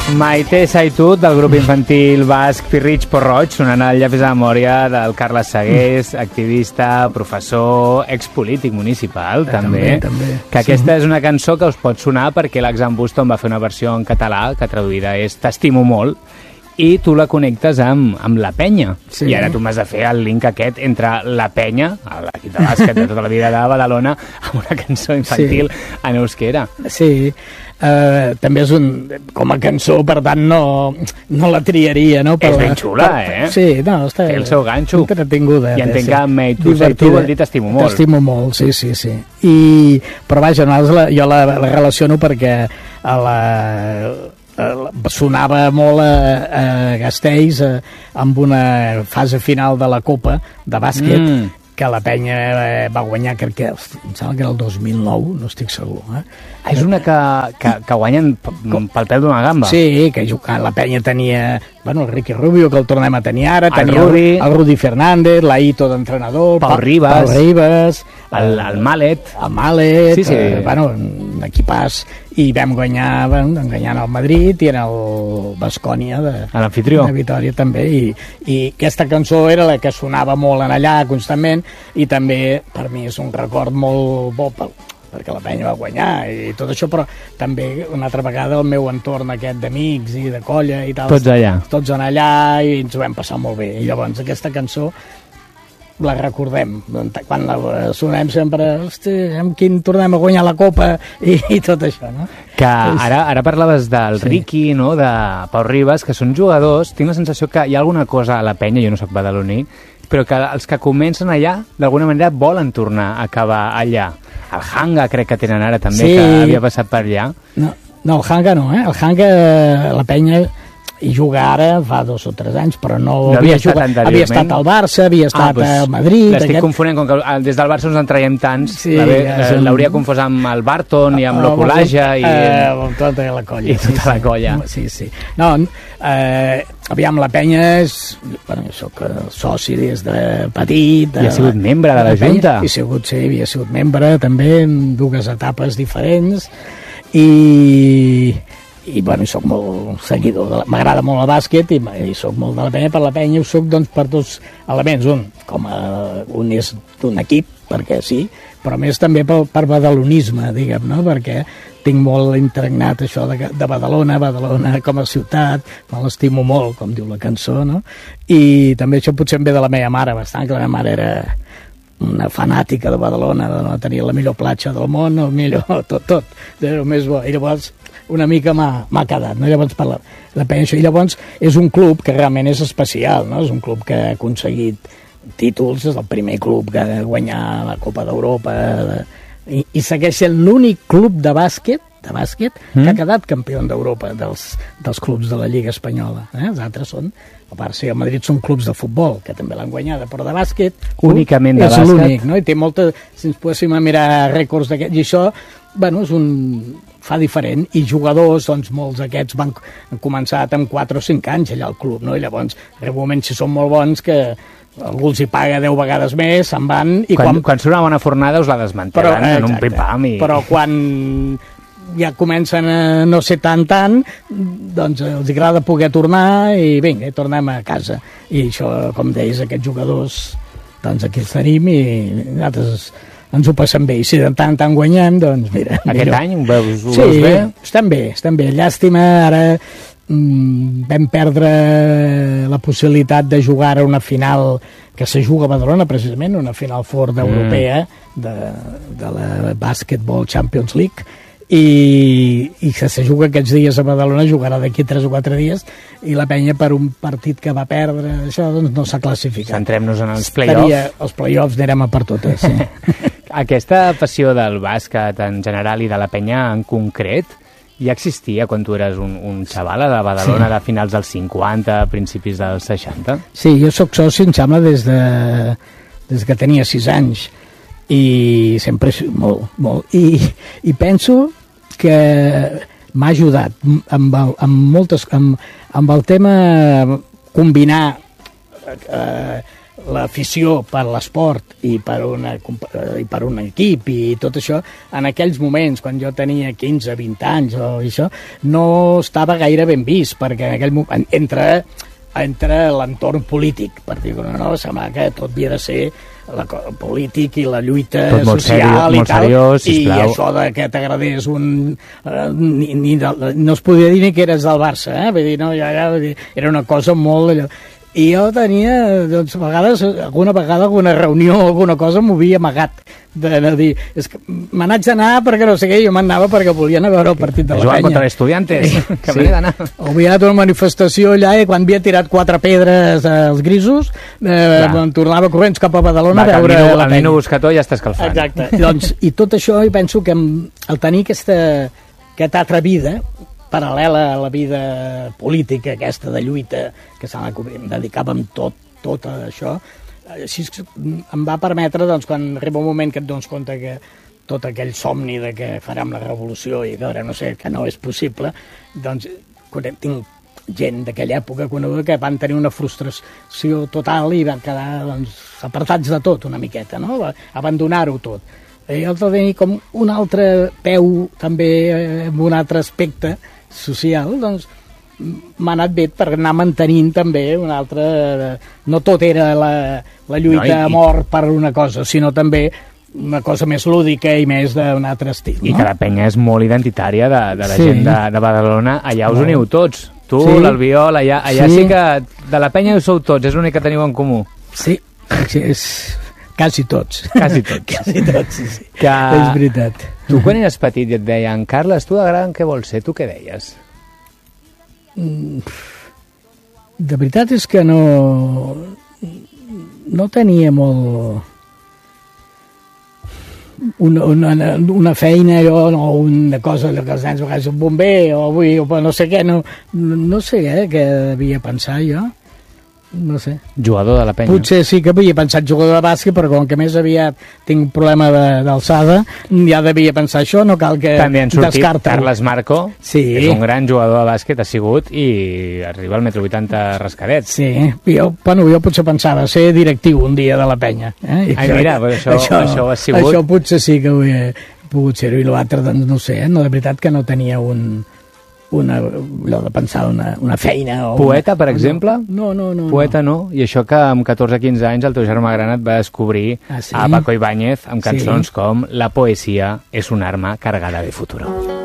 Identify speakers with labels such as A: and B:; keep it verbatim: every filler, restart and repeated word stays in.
A: Maite Saitut, del grup infantil basc Pirritx Porroig, sonant el llapis de la memòria del Carles Segués, activista, professor, expolític municipal, eh, també.
B: També, també.
A: Que aquesta sí. És una cançó que us pot sonar perquè l'Axan Buston va fer una versió en català, que traduïda és T'estimo molt, i tu la connectes amb, amb la penya. Sí. I ara tu m'has de fer el link aquest entre la penya, l'equip de bàsquet de tota la vida de Badalona, amb una cançó infantil sí. en euskera.
B: Sí, uh, també és un... com a cançó, per tant, no, no la triaria, no?
A: Per, és ben xula, per, eh?
B: Sí, no, està...
A: Té el seu ganxo.
B: Entretinguda.
A: I entenc
B: sí.
A: que amb tu, tu vol dir t'estimo molt.
B: T'estimo molt, sí, sí, sí. I, però vaja, la, jo la, la relaciono perquè a la... sonava molt a, a Castells a, amb una fase final de la Copa de bàsquet mm. que la penya eh, va guanyar, crec que em sembla que era el dos mil nou, no estic segur. Eh?
A: Ah, és una que, que, que guanyen pel pèl d'una gamba.
B: Sí, que la penya tenia bueno, el Ricky Rubio, que el tornem a tenir ara,
A: el
B: tenia
A: Rudi,
B: el Rudi Fernández, l'Aito d'entrenador,
A: Pau Ribas,
B: Pau Ribas
A: el, el Malet,
B: el Malet,
A: sí, sí.
B: Eh, bueno, un equipàs, i vam guanyar, bueno, enganyant el Madrid i en el Baskonia de,
A: l'anfitrió
B: de Vitòria també, i, i aquesta cançó era la que sonava molt en allà constantment, i també per mi és un record molt bo pel, perquè la penya va guanyar i tot això, però també una altra vegada el meu entorn aquest d'amics i de colla i tal,
A: tots allà,
B: tots en allà, i ens ho vam passar molt bé. I llavors aquesta cançó la recordem, quan la sonem sempre, hosti, amb quin tornem a guanyar la Copa i, i tot això, no?
A: Que ara, ara parlaves del sí. Ricky, no?, de Pau Ribas, que són jugadors, tinc la sensació que hi ha alguna cosa a la penya, jo no soc badaloní, però que els que comencen allà, d'alguna manera volen tornar a acabar allà. El Hanga crec que tenen ara també, sí. que havia passat per allà.
B: No, no, el Hanga no, eh? El Hanga, la penya i juga ara fa dos o tres anys, però no,
A: no havia,
B: havia, jugat, havia estat al Barça, havia estat ah, pues, al Madrid...
A: L'estic aquest... confonent, com que des del Barça ens en traiem tants,
B: sí,
A: l'hauria un... confós amb el Barton i amb l'Oculaja i...
B: Eh, amb tota la colla.
A: I tota sí, la colla.
B: Sí, sí. No, eh, aviam, la penya és... Bueno, jo soc soci des de petit... De,
A: I ha sigut membre de la, de la Junta.
B: He sigut, sí, havia sigut membre també en dues etapes diferents i... i bueno, soc molt seguidor, m'agrada molt el bàsquet i, i soc molt de la penya. Per la penya ho soc doncs, per dos elements, un com a, un és d'un equip, perquè sí, però més també per, per badalonisme, diguem, no? Perquè tinc molt impregnat això de, de Badalona, Badalona com a ciutat, me l'estimo molt, com diu la cançó, no? I també això potser em ve de la meva mare bastant, que la meva mare era una fanàtica de Badalona, de no tenir la millor platja del món, el millor, tot, tot, era el més bo. I llavors una mica m'ha quedat, no? Llavors per la, la penya això. I llavors és un club que realment és especial, no? És un club que ha aconseguit títols, és el primer club que ha guanyat la Copa d'Europa de, i, i segueix sent l'únic club de bàsquet de bàsquet mm. que ha quedat campió d'Europa dels, dels clubs de la Lliga Espanyola. Eh? Els altres són, a part, sí, a Madrid són clubs de futbol, que també l'han guanyada, però de bàsquet
A: únicament de
B: és
A: bàsquet.
B: L'únic, no? I té molta, si ens poguéssim mirar rècords d'aquest, i això, bueno, és un fa diferent, i jugadors, doncs molts d'aquests van, han començat amb quatre o cinc anys allà al club, no? I llavors, en un moment, si són molt bons, que algú els hi paga deu vegades més, se'n van... I
A: quan,
B: quan,
A: quan surt una bona fornada us la desmantelen però, en un pim-pam. I...
B: Però quan ja comencen a no ser tan tant, doncs els agrada poder tornar i vinga, tornem a casa. I això, com deies, aquests jugadors, doncs aquí els tenim i nosaltres ens ho passem bé. I si de tant en tant guanyem, doncs mira...
A: Aquest millor. Any ho veus, ho
B: sí,
A: veus bé?
B: estem bé, estem bé. Llàstima, ara mmm, vam perdre la possibilitat de jugar a una final que se juga a Badalona, precisament, una final fort europea mm. de, de la Basketball Champions League, i, i que se juga aquests dies a Badalona, jugarà d'aquí tres o quatre dies, i la penya per un partit que va perdre, això doncs no s'ha classificat.
A: Centrem-nos en els play-offs.
B: Els play-offs anirem a per totes, sí.
A: Aquesta passió del bàsquet en general i de la penya en concret ja existia quan tu eres un, un xaval a Badalona sí. de finals dels cinquanta, principis dels seixanta? Sí,
B: jo sóc soci, em sembla, des, de, des que tenia sis anys, i sempre molt, molt. I, i penso que m'ha ajudat amb, el, amb moltes amb, amb el tema combinar eh, l'afició per l'esport i per, una, i per un equip i tot això, en aquells moments, quan jo tenia quinze, vint anys o això, no estava gaire ben vist, perquè en aquell moment, entre, entre l'entorn polític, per dir-ho, no, semblava que tot havia de ser la, polític i la lluita social i tal, seriós, i això de que t'agradés un... Eh, ni, ni de, no es podia dir ni que eres del Barça, eh? Vull dir, no, ja, ja, era una cosa molt... Allò, i jo tenia, doncs, a vegades, alguna vegada, alguna reunió o alguna cosa m'ho havia amagat de, de dir, és que me n'haig d'anar perquè no sé què, jo me'n anava perquè volia anar a veure el partit de la
A: Joan
B: Penya.
A: Contra l'Estudiantes, que
B: sí.
A: d'anar.
B: O havia anat a una manifestació allà i quan havia tirat quatre pedres als grisos, eh, em tornava corrents cap a Badalona Va, a veure
A: el
B: la
A: Penya. El Nino Buscató ja està escalfant.
B: Exacte. doncs, I tot això, jo penso que el tenir aquesta, aquesta altra vida, paral·lela a la vida política aquesta de lluita que se la dedicàvem tot, tot a això, així em va permetre, doncs, quan arriba un moment que et dones compte que tot aquell somni de que farem la revolució i que ara no sé, que no és possible, doncs tinc gent d'aquella època coneguda que van tenir una frustració total i van quedar, doncs, apartats de tot una miqueta, no? Abandonar-ho tot. I jo tenia com un altre peu també, en un altre aspecte social, doncs m'ha anat bé per anar mantenint també una altra... No tot era la, la lluita no, i, a mort per una cosa, sinó també una cosa més lúdica i més d'un altre estil.
A: I
B: no?
A: que la penya és molt identitària de, de la
B: sí.
A: gent de, de Badalona. Allà us
B: no.
A: uniu tots. Tu,
B: sí.
A: l'Albiol, allà, allà sí. sí que de la penya ho sou tots, és l'únic que teniu en comú.
B: Sí, sí és... Quasi tots.
A: Quasi tots.
B: Quasi tots, sí, sí.
A: Que...
B: És veritat.
A: Tu, quan eres petit i et deien, Carles, tu de gran què vols ser? Tu què deies?
B: De veritat és que no... No tenia molt... Una, una, una feina o una cosa que els nens vegades un bomber o avui o no sé què, no, no sé eh, què devia pensar jo. No sé.
A: Jugador de la penya.
B: Potser sí que havia pensat jugador de bàsquet, però com que més aviat tinc un problema d'alçada, ja devia pensar això, no cal que
A: també han sortit
B: descarta.
A: Carles Marco,
B: sí.
A: és un gran jugador de bàsquet, ha sigut, i arriba al metro vuitanta rascadet.
B: Sí, jo, bueno, jo potser pensava ser directiu un dia de la penya. Eh?
A: Ai, això, mira, això, això, això ha sigut...
B: Això potser sí que ho he pogut ser-ho, i l'altre, doncs, no sé, no, de veritat que no tenia un... Una, allò de pensar una, una feina o
A: poeta,
B: una,
A: per exemple?
B: No, no, no.
A: Poeta no, i això que amb catorze quinze anys el teu germà gran et va descobrir
B: ah, sí?
A: a Paco Ibáñez amb cançons
B: sí.
A: com La poesia és un arma cargada de futuro.